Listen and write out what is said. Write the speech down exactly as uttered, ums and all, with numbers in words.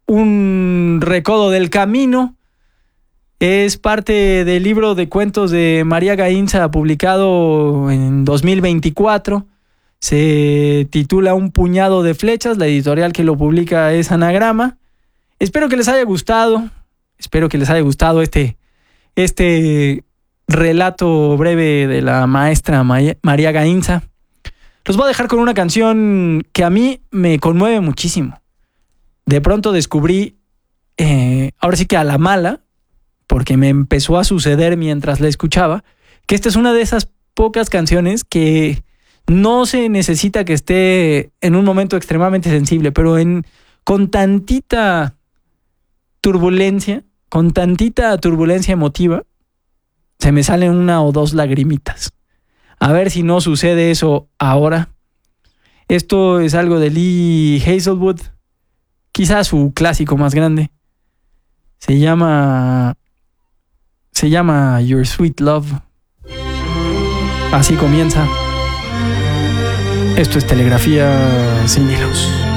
un recodo del camino. Es parte del libro de cuentos de María Gainza, publicado en dos mil veinticuatro. Se titula Un puñado de flechas. La editorial que lo publica es Anagrama. Espero que les haya gustado. Espero que les haya gustado este, este relato breve de la maestra María Gainza. Los voy a dejar con una canción que a mí me conmueve muchísimo. De pronto descubrí, eh, ahora sí que a la mala, porque me empezó a suceder mientras la escuchaba, que esta es una de esas pocas canciones que no se necesita que esté en un momento extremadamente sensible, pero en, con tantita turbulencia, con tantita turbulencia emotiva, se me salen una o dos lagrimitas. A ver si no sucede eso ahora. Esto es algo de Lee Hazelwood, quizás su clásico más grande. Se llama... Se llama Your Sweet Love. Así comienza. Esto es Telegrafía sin hilos.